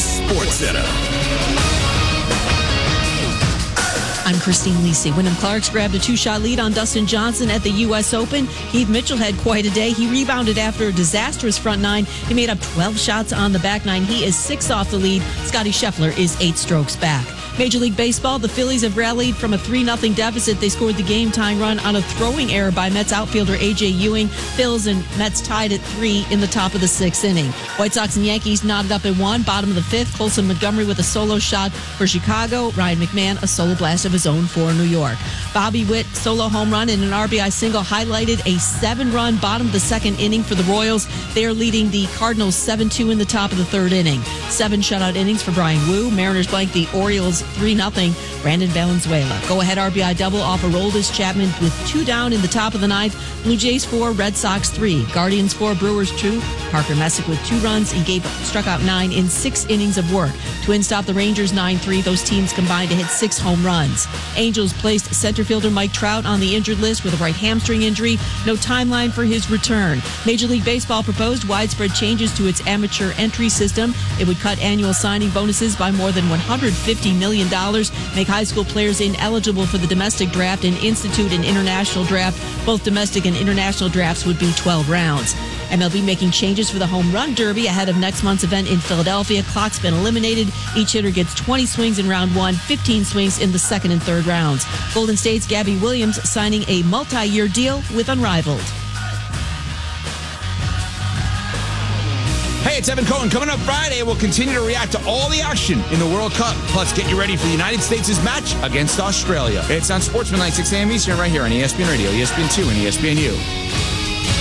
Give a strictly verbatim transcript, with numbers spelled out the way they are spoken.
Sports Center. I'm Christine Lisi. Wyndham Clarks grabbed a two-shot lead on Dustin Johnson at the U S Open. Keith Mitchell had quite a day. He rebounded after a disastrous front nine. He made up twelve shots on the back nine. He is six off the lead. Scotty Scheffler is eight strokes back. Major League Baseball, the Phillies have rallied from a three nothing deficit. They scored the game-tying run on a throwing error by Mets outfielder A J. Ewing. Phils and Mets tied at three in the top of the sixth inning. White Sox and Yankees knotted up at one, bottom of the fifth. Colson Montgomery with a solo shot for Chicago. Ryan McMahon, a solo blast of his own for New York. Bobby Witt, solo home run and an R B I single, highlighted a seven-run bottom of the second inning for the Royals. They are leading the Cardinals seven two in the top of the third inning. Seven shutout innings for Brian Wu. Mariners blank the Orioles three nothing. Brandon Valenzuela. Go-ahead R B I double off of Aroldis Chapman with two down in the top of the ninth. Blue Jays four, Red Sox three. Guardians four, Brewers two. Parker Messick with two runs and Gabe struck out nine in six innings of work. Twins stopped the Rangers nine three. Those teams combined to hit six home runs. Angels placed center fielder Mike Trout on the injured list with a right hamstring injury. No timeline for his return. Major League Baseball proposed widespread changes to its amateur entry system. It would cut annual signing bonuses by more than one hundred fifty million dollars, make high school players ineligible for the domestic draft, and institute an international draft. Both domestic and international drafts would be twelve rounds. M L B making changes for the Home Run Derby ahead of next month's event in Philadelphia. Clock's been eliminated. Each hitter gets twenty swings in round one, fifteen swings in the second and third rounds. Golden State's Gabby Williams signing a multi-year deal with Unrivaled. Hey, it's Evan Cohen. Coming up Friday, we'll continue to react to all the action in the World Cup. Plus, get you ready for the United States' match against Australia. It's on Sportsman Night, six a.m. Eastern, right here on E S P N Radio, E S P N two, and E S P N U.